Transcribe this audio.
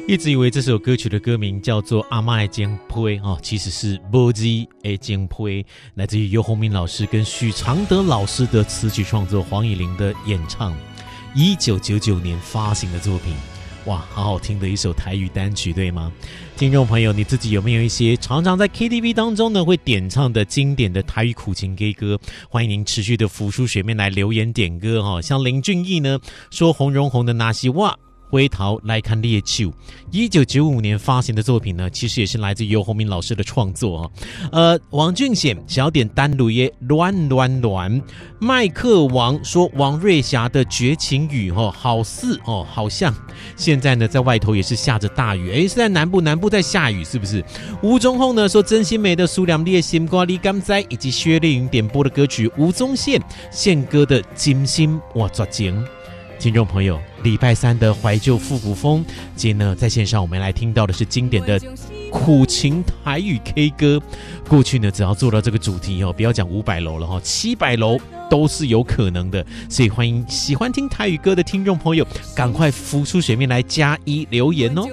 一直以为这首歌曲的歌名叫做《阿嬷的情批》哦，其实是《无字的情批》，来自于游鸿明老师跟许常德老师的词曲创作，黄以玲的演唱，1999年发行的作品。哇，好好听的一首台语单曲，对吗？听众朋友，你自己有没有一些常常在 KTV 当中呢会点唱的经典的台语苦情 K 歌？欢迎您持续的浮出水面来留言点歌哈。像林俊逸呢说洪荣宏的那些哇。回头来看猎手，1995年发行的作品呢，其实也是来自游鸿明老师的创作王俊显想要点单鲁耶乱乱乱，麦克王说王瑞霞的绝情雨好似好像现在呢在外头也是下着大雨，是在南部在下雨是不是？吴宗宏呢说真心美的苏良烈心瓜里甘哉，以及薛丽云点播的歌曲吴宗宪歌的金心哇抓情。听众朋友，礼拜三的怀旧复古风，今天呢在线上我们来听到的是经典的苦情台语 K 歌。过去呢只要做到这个主题不要讲500楼了700楼都是有可能的，所以欢迎喜欢听台语歌的听众朋友赶快浮出水面来加1留言哦。